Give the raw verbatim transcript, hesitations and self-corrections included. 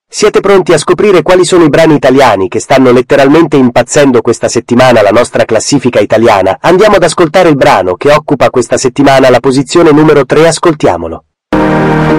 Siete pronti a scoprire quali sono i brani italiani che stanno letteralmente impazzendo questa settimana la nostra classifica italiana? Andiamo ad ascoltare il brano che occupa questa settimana la posizione numero tre, ascoltiamolo.